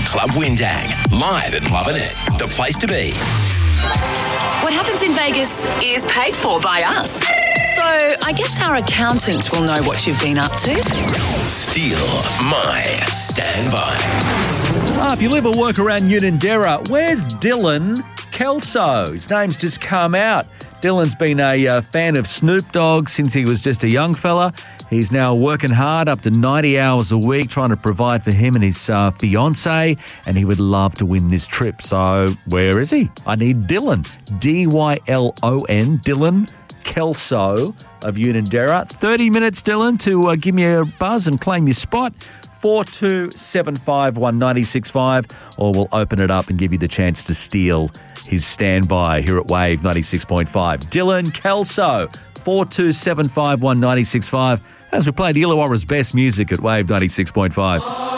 Club Windang, live at Lovin' It, the place to be. What happens in Vegas is paid for by us. So I guess our accountant will know what you've been up to. Steal My Standby. If you live or work around Unanderra, where's Dylan Kelso? His name's just come out. Dylan's been a fan of Snoop Dogg since he was just a young fella. He's now working hard, up to 90 hours a week, trying to provide for him and his fiancée, and he would love to win this trip. So where is he? I need Dylan. D-Y-L-O-N, Dylan Kelso of Unanderra. 30 minutes, Dylan, to give me a buzz and claim your spot. 42751965, or we'll open it up and give you the chance to steal his standby here at Wave 96.5. Dylan Kelso, 42751965, as we play the Illawarra's best music at Wave 96.5.